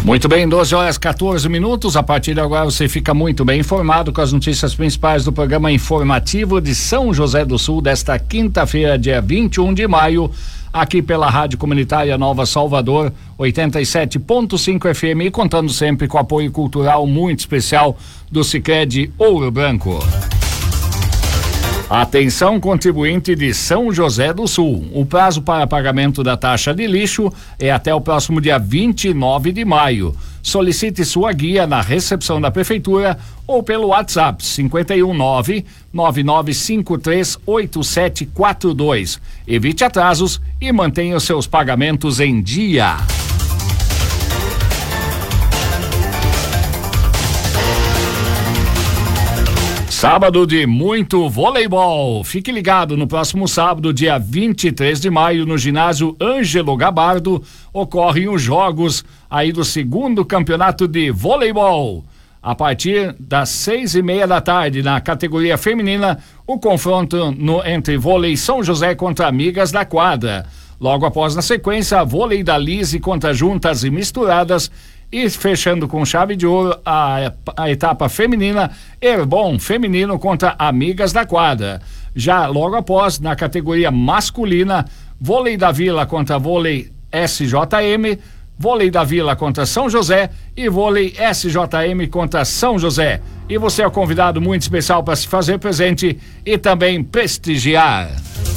Muito bem, 12h14. A partir de agora você fica muito bem informado com as notícias principais do programa informativo de São José do Sul desta quinta-feira, dia 21 de maio, aqui pela Rádio Comunitária Nova Salvador, 87.5 FM, e contando sempre com apoio cultural muito especial do Sicredi Ouro Branco. Atenção, contribuinte de São José do Sul. O prazo para pagamento da taxa de lixo é até o próximo dia 29 de maio. Solicite sua guia na recepção da prefeitura ou pelo WhatsApp 519-9953-8742. Evite atrasos e mantenha os seus pagamentos em dia. Sábado de muito voleibol. Fique ligado, no próximo sábado, dia 23 de maio, no ginásio Ângelo Gabardo, ocorrem os jogos aí do segundo campeonato de voleibol. A partir das 6:30 da tarde, na categoria feminina, o confronto entre vôlei São José contra Amigas da Quadra. Logo após, na sequência, vôlei da Lise contra Juntas e Misturadas. E fechando com chave de ouro a etapa feminina, Herbon feminino contra Amigas da Quadra. Já logo após, na categoria masculina, vôlei da Vila contra vôlei SJM, vôlei da Vila contra São José e vôlei SJM contra São José. E você é o convidado muito especial para se fazer presente e também prestigiar.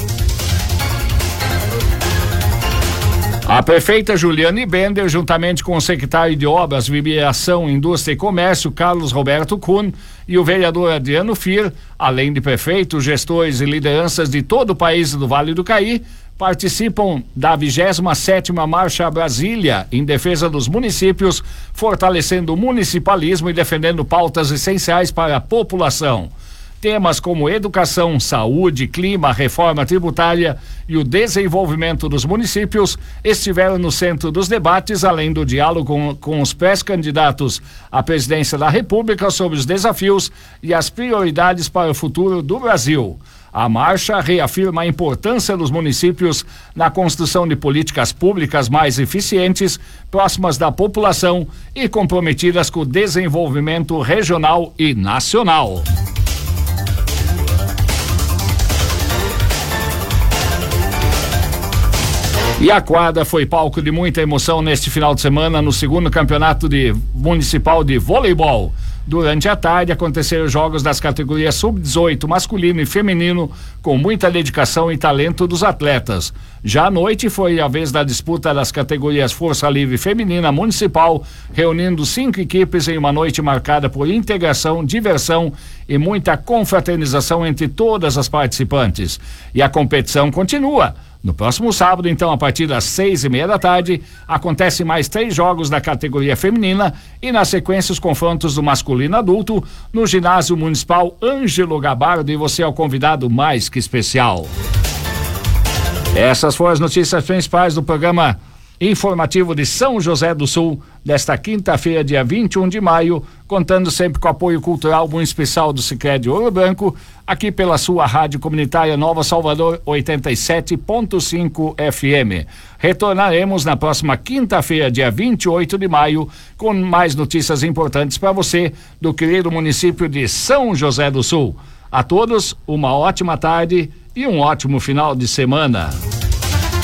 A prefeita Juliane Bender, juntamente com o secretário de Obras, Vibração, Indústria e Comércio, Carlos Roberto Kuhn, e o vereador Adriano Fir, além de prefeitos, gestores e lideranças de todo o país e do Vale do Caí, participam da 27ª Marcha Brasília, em defesa dos municípios, fortalecendo o municipalismo e defendendo pautas essenciais para a população. Temas como educação, saúde, clima, reforma tributária e o desenvolvimento dos municípios estiveram no centro dos debates, além do diálogo com os pré-candidatos à presidência da República sobre os desafios e as prioridades para o futuro do Brasil. A marcha reafirma a importância dos municípios na construção de políticas públicas mais eficientes, próximas da população e comprometidas com o desenvolvimento regional e nacional. E a quadra foi palco de muita emoção neste final de semana no segundo campeonato municipal de voleibol. Durante a tarde aconteceram jogos das categorias sub-18 masculino e feminino com muita dedicação e talento dos atletas. Já à noite foi a vez da disputa das categorias Força Livre Feminina Municipal, reunindo 5 equipes em uma noite marcada por integração, diversão e muita confraternização entre todas as participantes. E a competição continua. No próximo sábado, então, a partir das 6:30 da tarde, acontecem mais 3 jogos da categoria feminina e, na sequência, os confrontos do masculino adulto no ginásio municipal Ângelo Gabardo, e você é o convidado mais que especial. Essas foram as notícias principais do programa informativo de São José do Sul, desta quinta-feira, dia 21 de maio, contando sempre com o apoio cultural muito especial do Sicredi Ouro Branco, aqui pela sua Rádio Comunitária Nova Salvador, 87.5 FM. Retornaremos na próxima quinta-feira, dia 28 de maio, com mais notícias importantes para você do querido município de São José do Sul. A todos, uma ótima tarde e um ótimo final de semana.